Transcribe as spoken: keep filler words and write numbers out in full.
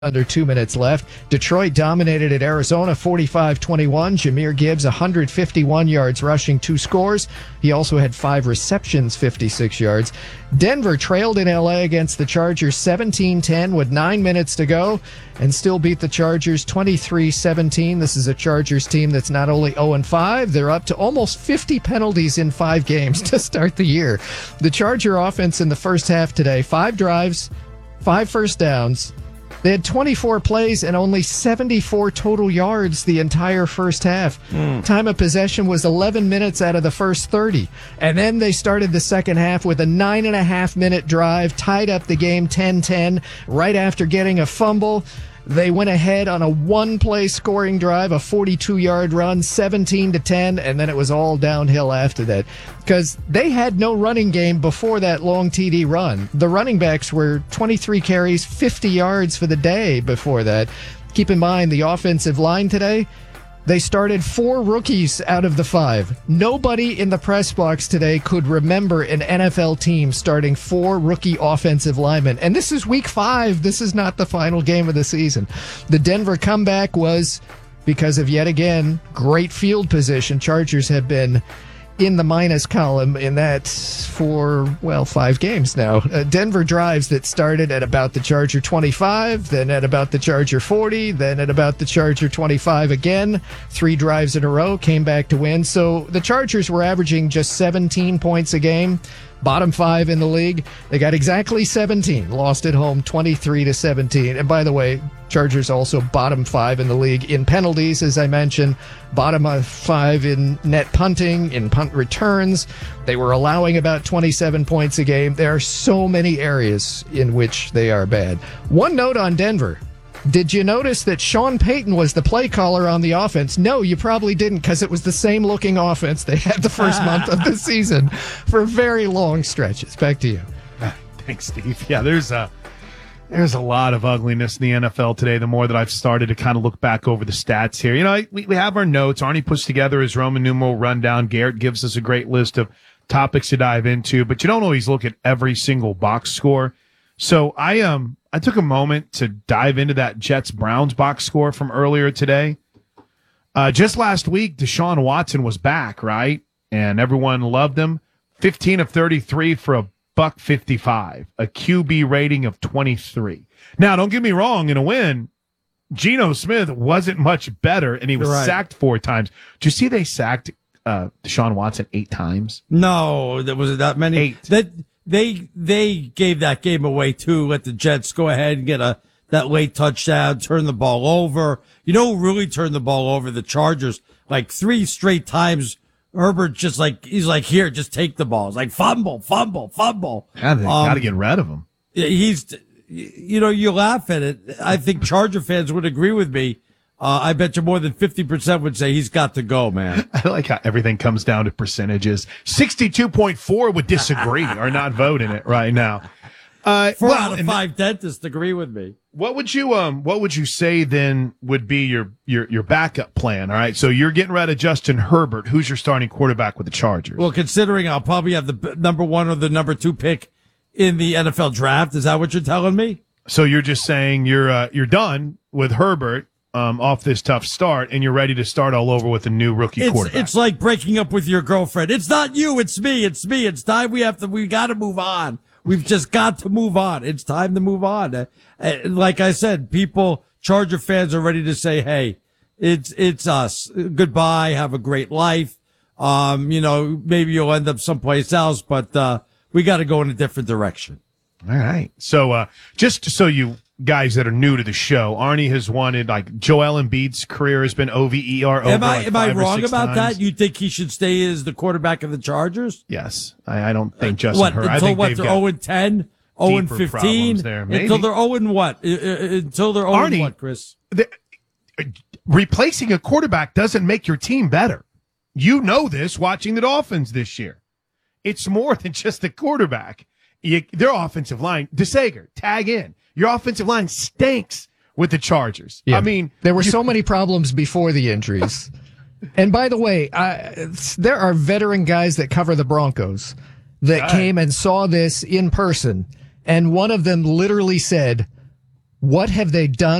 Under two minutes left. Detroit dominated at Arizona forty-five twenty-one. Jahmyr Gibbs, one hundred fifty-one yards rushing, two scores. He also had five receptions, fifty-six yards. Denver trailed in L A against the Chargers seventeen ten with nine minutes to go and still beat the Chargers twenty-three seventeen. This is a Chargers team that's not only oh and five, they're up to almost fifty penalties in five games to start the year. The Charger offense in the first half today, five drives, five first downs. They had twenty-four plays and only seventy-four total yards the entire first half. Mm. Time of possession was eleven minutes out of the first thirty. And then they started the second half with a nine and a half minute drive, tied up the game ten ten right after getting a fumble. They went ahead on a one-play scoring drive, a forty-two yard run, seventeen to ten, and then it was all downhill after that because they had no running game before that long T D run. The running backs were twenty-three carries, fifty yards for the day before that. Keep in mind, the offensive line today, they started four rookies out of the five. Nobody in the press box today could remember an N F L team starting four rookie offensive linemen. And this is week five. This is not the final game of the season. The Denver comeback was because of, yet again, great field position. Chargers have been in the minus column in that for, well, five games now. Uh, Denver drives that started at about the Charger twenty-five, then at about the Charger forty, then at about the Charger twenty-five again. Three drives in a row, came back to win. So the Chargers were averaging just seventeen points a game, bottom five in the league. They got exactly seventeen, lost at home twenty-three to seventeen. And by the way, Chargers also bottom five in the league in penalties, as I mentioned, bottom five in net punting, in punt returns. They were allowing about twenty-seven points a game. There are so many areas in which they are bad. One note on Denver. Did you notice that Sean Payton was the play caller on the offense? No, you probably didn't, because it was the same looking offense they had the first month of the season for very long stretches. Back to you. Thanks, Steve. Yeah, there's a there's a lot of ugliness in the N F L today. The more that I've started to kind of look back over the stats here, you know, we we have our notes. Arnie puts together his Roman numeral rundown. Garrett gives us a great list of topics to dive into, but you don't always look at every single box score. So I um I took a moment to dive into that Jets-Browns box score from earlier today. Uh, just last week, Deshaun Watson was back, right? And everyone loved him. fifteen of thirty-three for a buck fifty-five, a Q B rating of twenty-three. Now, don't get me wrong, in a win, Geno Smith wasn't much better, and he was right. sacked four times. Did you see they sacked uh, Deshaun Watson eight times? No, there was that many. Eight. That they they gave that game away too. Let the Jets go ahead and get a that late touchdown, turn the ball over. You know who really turned the ball over? The Chargers, like three straight times. Herbert just like, he's like, here, just take the ball. It's like fumble, fumble, fumble. Yeah, they um, got to get rid of him. He's, you know, you laugh at it. I think Charger fans would agree with me. Uh, I bet you more than fifty percent would say he's got to go, man. I like how everything comes down to percentages. sixty-two point four would disagree or not vote in it right now. Uh, Four well, out of five dentists agree with me. What would you um what would you say then would be your your your backup plan? All right, so you're getting rid of Justin Herbert. Who's your starting quarterback with the Chargers? Well, considering I'll probably have the number one or the number two pick in the N F L draft, is that what you're telling me? So you're just saying you're uh, you're done with Herbert um off this tough start, and you're ready to start all over with a new rookie it's, quarterback. It's like breaking up with your girlfriend. It's not you, it's me, it's me. It's time we have to. We got to move on. We've just got to move on. It's time to move on. Uh, like I said, people, Charger fans are ready to say, hey, it's, it's us. Goodbye. Have a great life. Um, you know, maybe you'll end up someplace else, but, uh, we got to go in a different direction. All right. So, uh, just so you guys that are new to the show, Arnie has wanted, like, Joel Embiid's career has been O V E R over Am I, like am I five or wrong six about times. that? You think he should stay as the quarterback of the Chargers? Yes. I, I don't think Justin What, Herbert. I until think what, they've they're got oh and ten? oh and deeper fifteen? problems there. Maybe. Until they're oh and what? Uh, uh, Until they're oh and Arnie, what, Chris? The, replacing a quarterback doesn't make your team better. You know this watching the Dolphins this year. It's more than just the quarterback. You, their offensive line, DeSager, tag in. Your offensive line stinks with the Chargers. Yeah. I mean, there were you, so many problems before the injuries. And by the way, I, there are veteran guys that cover the Broncos that God. came and saw this in person. And one of them literally said, What have they done